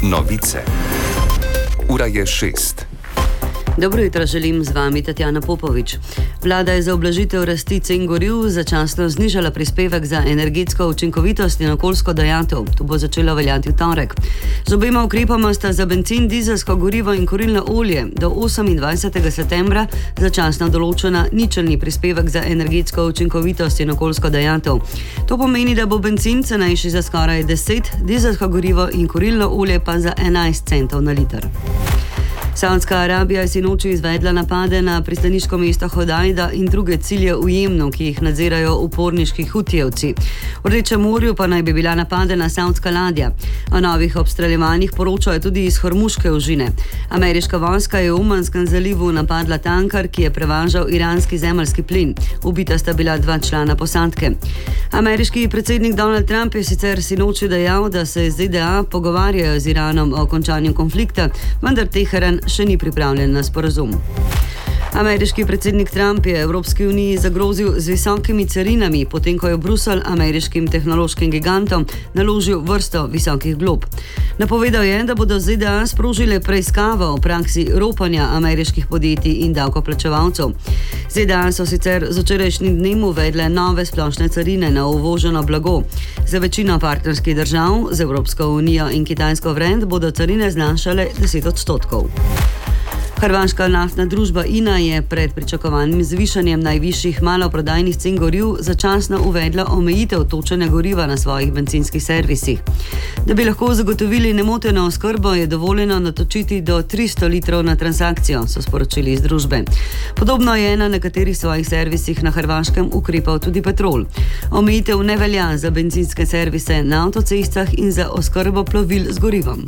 Novice. Ura je 6. Dobro jutro želim, z vami Tatjana Popovič. Vlada je za ublažitev rasti cen goriv začasno znižala prispevek za energetsko učinkovitost in okoljsko dajatev. To bo začelo veljati v torek. Z obema ukrepoma sta za bencin, dizelsko gorivo in kurilno olje do 28. septembra začasno določena ničelni prispevek za energetsko učinkovitost in okoljsko dajatev. To pomeni, da bo bencin cenejši za skoraj 10, dizelsko gorivo in kurilno olje pa za 11 centov na liter. Saudska Arabija je sinoči izvedla napade na pristaniško mesto Hodajda in druge cilje v Jemnu, ki jih nadzirajo uporniški Hutijevci. V Rdečem morju pa naj bi bila napadena saudska ladja. O novih obstreljevanjih poročajo tudi iz Hormuške ožine. Ameriška vojska je v Omanskem zalivu napadla tankar, ki je prevažal iranski zemeljski plin. Ubita sta bila 2 člana posadke. Ameriški predsednik Donald Trump je sicer sinoči dejal, da se ZDA pogovarjajo z Iranom o končanju konflikta, vendar Teheran še ni pripravljen na sporazum. Ameriški predsednik Trump je Evropski uniji zagrozil z visokimi carinami, potem ko je Bruselj ameriškim tehnološkim gigantom naložil vrsto visokih glob. Napovedal je, da bodo ZDA sprožile preiskavo o praksi ropanja ameriških podjetij in davkoplačevalcev. ZDA so sicer z včerajšnjim dnem uvedle nove splošne carine na uvoženo blago. Za večino partnerskih držav z Evropsko unijo in Kitajsko vred bodo carine znašale 10%. Hrvaška naftna družba INA je pred pričakovanim zvišanjem najvišjih maloprodajnih cen goriv začasno uvedla omejitev točenja goriva na svojih bencinskih servisih. Da bi lahko zagotovili nemoteno oskrbo, je dovoljeno natočiti do 300 litrov na transakcijo, so sporočili iz družbe. Podobno je na nekaterih svojih servisih na Hrvaškem ukrepal tudi Petrol. Omejitev ne velja za bencinske servise na avtocestah in za oskrbo plovil z gorivom.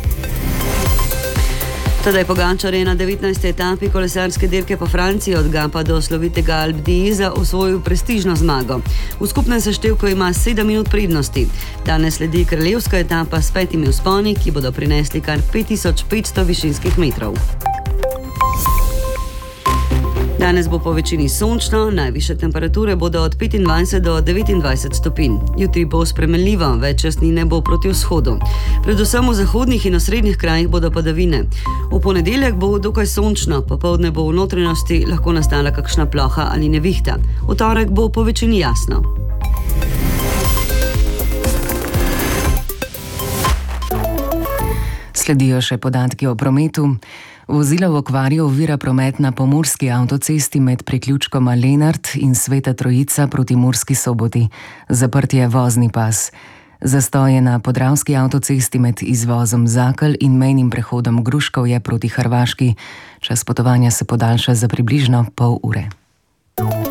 Tadej Pogačar je na 19. etapi kolesarske dirke po Franciji od Gapa do slovitega Alpe d'Huez osvojil prestižno zmago. V skupnem seštevku ima 7 minut prednosti. Danes sledi kraljevska etapa s 5 vzponi, ki bodo prinesli kar 5500 višinskih metrov. Danes bo po večini sončno, najvišje temperature bodo od 25 do 29 stopinj. Jutri bo spremenljivo, več jasnine bo proti vzhodu. Predvsem v zahodnih in osrednjih krajih bodo padavine. V ponedeljek bo dokaj sončno, popoldne bo v notranjosti lahko nastala kakšna ploha ali nevihta. V torek bo po večini jasno. Sledijo še podatki o prometu. Vozila v okvarju ovira promet na pomurski avtocesti med priključkoma Lenart in Sveta Trojica proti Murski Soboti. Zaprt je vozni pas. Zastoj je na podravski avtocesti med izvozom Zakelj in mejnim prehodom Gruškovje proti Hrvaški. Čas potovanja se podaljša za približno pol ure.